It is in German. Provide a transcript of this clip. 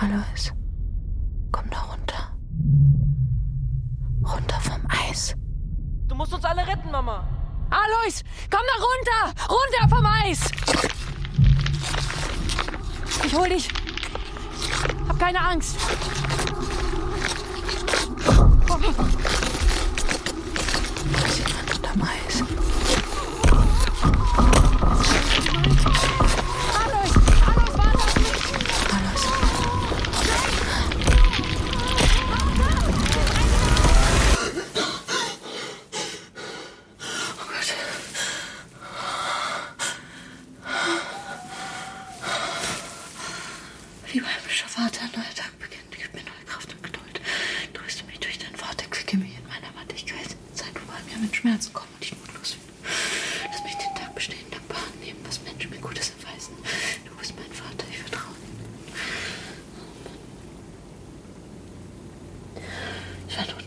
Alois, komm da runter. Runter vom Eis. Du musst uns alle retten, Mama. Alois, komm da runter! Runter vom Eis! Ich hol dich. Hab keine Angst. Da ist jemand unterm Eis. Alois, warte auf mich! Alois. Oh Gott. Lieber himmlischer Vater, ein neuer Tag beginnt. Gib mir neue Kraft und Geduld. Tröste mich durch dein Wort, erquicke mich in meiner Mattigkeit. Zeit, wo bei mir mit Schmerzen kommen und ich mutlos bin. Lass mich den Tag bestehen, dankbar annehmen, was Menschen mir Gutes erweisen. Du bist mein Vater, ich vertraue dir. Ich war